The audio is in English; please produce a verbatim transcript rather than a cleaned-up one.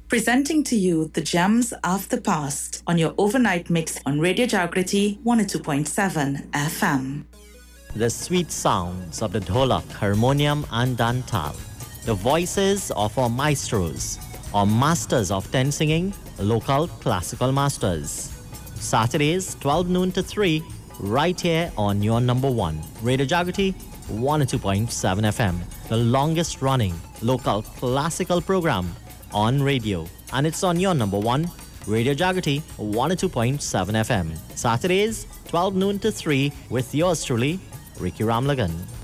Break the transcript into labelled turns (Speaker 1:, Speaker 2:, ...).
Speaker 1: Presenting to you the gems of the past on your overnight mix on Radio Jagriti one oh two point seven F M.
Speaker 2: The sweet sounds of the dholak, harmonium and dantal. The voices of our maestros, our masters of ten singing, local classical masters. Saturdays, twelve noon to three, right here on your number one, Radio Jagriti one oh two point seven F M, the longest running local classical program on radio. And it's on your number one, Radio Jagriti one oh two point seven F M. Saturdays, twelve noon to three, with yours truly, Ricky Ramlagan.